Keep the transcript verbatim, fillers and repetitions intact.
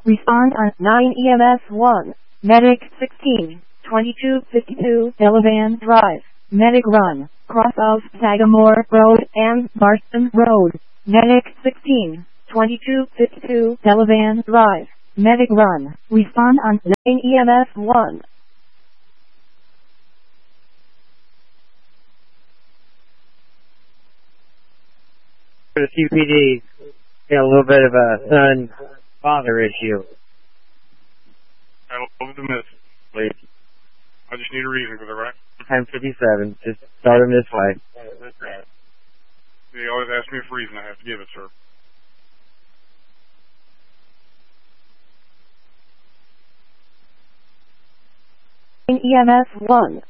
Respond on nine E M S one. Medic sixteen, twenty-two fifty-two Delavan Drive. Medic run. Cross of Sagamore Road and Marston Road. Medic sixteen, twenty-two fifty-two Delavan Drive. Medic run. Respond on nine E M S one. For the C P D, got a little bit of a son-father issue. I love the miss. Please. I just need a reason for the right. ten fifty-seven. Just start him this way. They always ask me for a reason. I have to give it, sir. E M S one.